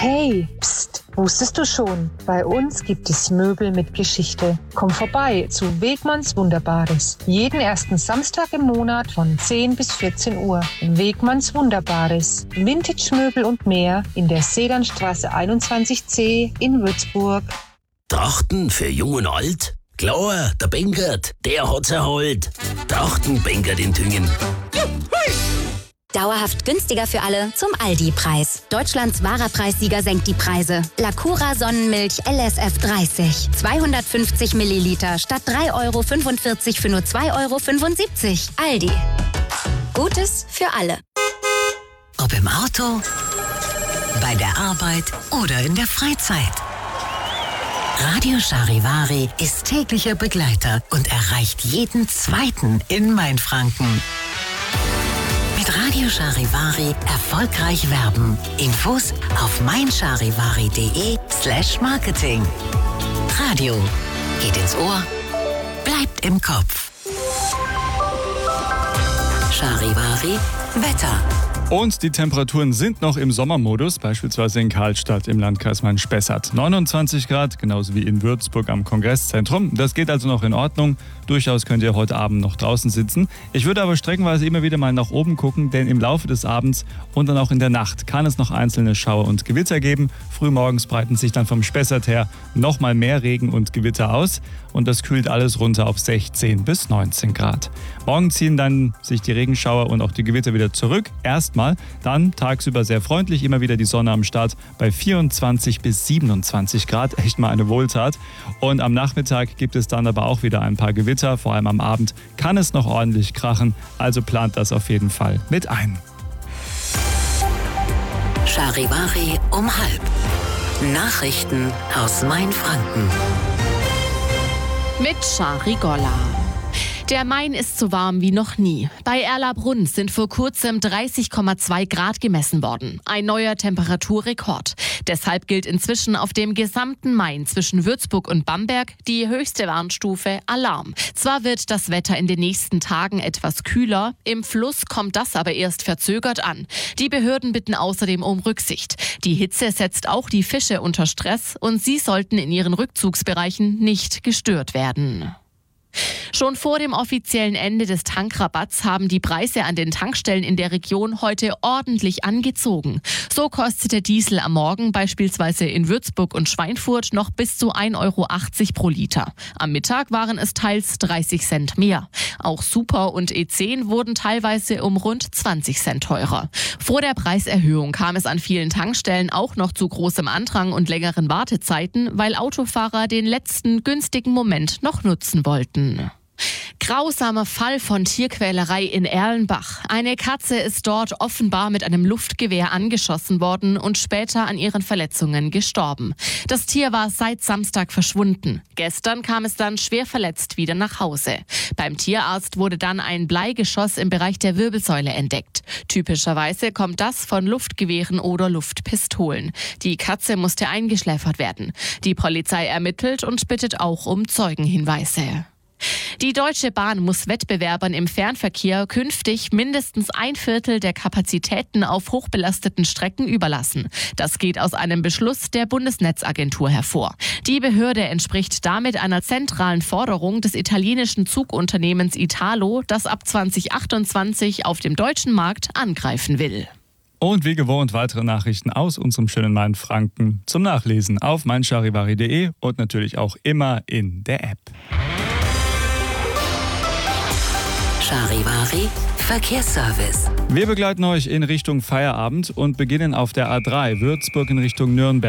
Hey, pst, wusstest du schon? Bei uns gibt es Möbel mit Geschichte. Komm vorbei zu Wegmanns Wunderbares. Jeden ersten Samstag im Monat von 10 bis 14 Uhr. Wegmanns Wunderbares. Vintage-Möbel und mehr in der Sedanstraße 21c in Würzburg. Trachten für Jung und Alt? Klar, der Bengert, der hat's erholt. Trachten Bengert in Tüngen. Dauerhaft günstiger für alle zum Aldi-Preis. Deutschlands wahrer Preissieger senkt die Preise. Lacura Sonnenmilch LSF 30. 250 Milliliter statt 3,45 € für nur 2,75 €. Aldi. Gutes für alle. Ob im Auto, bei der Arbeit oder in der Freizeit. Radio Charivari ist täglicher Begleiter und erreicht jeden Zweiten in Mainfranken. Mit Radio Charivari erfolgreich werben. Infos auf meincharivari.de/Marketing. Radio geht ins Ohr, bleibt im Kopf. Charivari Wetter. Und die Temperaturen sind noch im Sommermodus, beispielsweise in Karlstadt im Landkreis Main-Spessart. 29 Grad, genauso wie in Würzburg am Kongresszentrum. Das geht also noch in Ordnung. Durchaus könnt ihr heute Abend noch draußen sitzen. Ich würde aber streckenweise immer wieder mal nach oben gucken, denn im Laufe des Abends und dann auch in der Nacht kann es noch einzelne Schauer und Gewitter geben. Frühmorgens breiten sich dann vom Spessart her nochmal mehr Regen und Gewitter aus und das kühlt alles runter auf 16 bis 19 Grad. Morgen ziehen dann sich die Regenschauer und auch die Gewitter wieder zurück. Erstmal, dann tagsüber sehr freundlich, immer wieder die Sonne am Start bei 24 bis 27 Grad. Echt mal eine Wohltat. Und am Nachmittag gibt es dann aber auch wieder ein paar Gewitter. Vor allem am Abend kann es noch ordentlich krachen, also plant das auf jeden Fall mit ein. Charivari um 12:30. Nachrichten aus Mainfranken. Mit Shari Golla. Der Main ist so warm wie noch nie. Bei Erlabrunn sind vor kurzem 30,2 Grad gemessen worden. Ein neuer Temperaturrekord. Deshalb gilt inzwischen auf dem gesamten Main zwischen Würzburg und Bamberg die höchste Warnstufe Alarm. Zwar wird das Wetter in den nächsten Tagen etwas kühler, im Fluss kommt das aber erst verzögert an. Die Behörden bitten außerdem um Rücksicht. Die Hitze setzt auch die Fische unter Stress und sie sollten in ihren Rückzugsbereichen nicht gestört werden. Schon vor dem offiziellen Ende des Tankrabatts haben die Preise an den Tankstellen in der Region heute ordentlich angezogen. So kostete Diesel am Morgen beispielsweise in Würzburg und Schweinfurt noch bis zu 1,80 € pro Liter. Am Mittag waren es teils 30 Cent mehr. Auch Super und E10 wurden teilweise um rund 20 Cent teurer. Vor der Preiserhöhung kam es an vielen Tankstellen auch noch zu großem Andrang und längeren Wartezeiten, weil Autofahrer den letzten günstigen Moment noch nutzen wollten. Grausamer Fall von Tierquälerei in Erlenbach. Eine Katze ist dort offenbar mit einem Luftgewehr angeschossen worden und später an ihren Verletzungen gestorben. Das Tier war seit Samstag verschwunden. Gestern kam es dann schwer verletzt wieder nach Hause. Beim Tierarzt wurde dann ein Bleigeschoss im Bereich der Wirbelsäule entdeckt. Typischerweise kommt das von Luftgewehren oder Luftpistolen. Die Katze musste eingeschläfert werden. Die Polizei ermittelt und bittet auch um Zeugenhinweise. Die Deutsche Bahn muss Wettbewerbern im Fernverkehr künftig mindestens 1/4 der Kapazitäten auf hochbelasteten Strecken überlassen. Das geht aus einem Beschluss der Bundesnetzagentur hervor. Die Behörde entspricht damit einer zentralen Forderung des italienischen Zugunternehmens Italo, das ab 2028 auf dem deutschen Markt angreifen will. Und wie gewohnt weitere Nachrichten aus unserem schönen Mainfranken zum Nachlesen auf meincharivari.de und natürlich auch immer in der App. Charivari Verkehrsservice. Wir begleiten euch in Richtung Feierabend und beginnen auf der A3 Würzburg in Richtung Nürnberg.